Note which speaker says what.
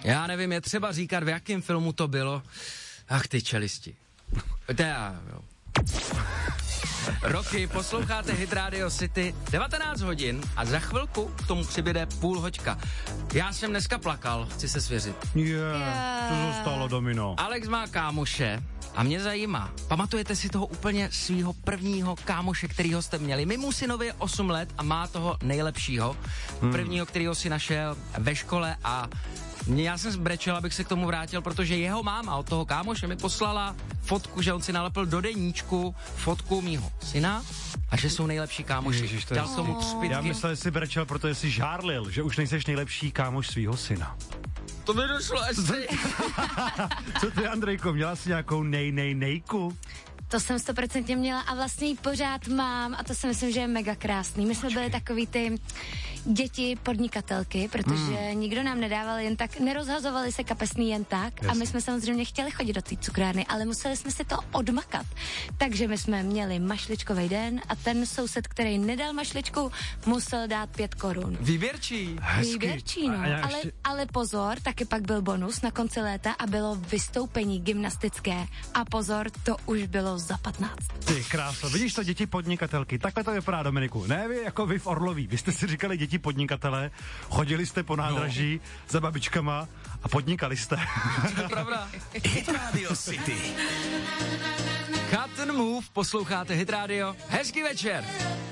Speaker 1: Já nevím, je třeba říkat, v jakém filmu to bylo. Ach, ty čelisti. Jo. Roky, posloucháte Hit Radio City, 19 hodin a za chvilku k tomu přibyde půl hoďka. Já jsem dneska plakal, chci se svěřit.
Speaker 2: To zůstalo, Domino.
Speaker 1: Alex má kámoše a mě zajímá, pamatujete si toho úplně svýho prvního kámoše, kterýho jste měli? Mému synovi je 8 let a má toho nejlepšího, prvního, kterýho si našel ve škole a já jsem zbrečel, abych se k tomu vrátil, protože jeho máma od toho kámoše mi poslala fotku, že on si nalepil do deníčku fotku mýho syna a že jsou nejlepší kámoši.
Speaker 2: Ježiš,
Speaker 1: dal jsem mu třpitky.
Speaker 2: Já myslel, že jsi brečel, protože jsi žárlil, že už nejseš nejlepší kámoš svýho syna.
Speaker 1: To mi došlo ještě.
Speaker 2: Co ty, Andrejko, měla jsi nějakou nejku?
Speaker 3: To jsem 100% měla a vlastně ji pořád mám a to si myslím, že je mega krásný. My jsme byli takový ty děti podnikatelky, protože nikdo nám nedával jen tak, nerozhazovali se kapesný jen tak. Jasně. A my jsme samozřejmě chtěli chodit do té cukrárny, ale museli jsme si to odmakat. Takže my jsme měli mašličkový den a ten soused, který nedal mašličku, musel dát 5 korun.
Speaker 1: Výběrčí.
Speaker 3: Výběrčí, no. Ale pozor, taky pak byl bonus na konci léta a bylo vystoupení gymnastické. A pozor, to už bylo za 15.
Speaker 2: Ty krása, vidíš to, děti podnikatelky, takhle to vypadá, Dominiku. Ne vy, jako vy v Orloví, vy jste si říkali děti podnikatelé, chodili jste po nádraží za babičkama a podnikali jste.
Speaker 1: To je pravda.
Speaker 4: Hit Radio City.
Speaker 1: Cut and Move, posloucháte Hit Radio. Hezký večer.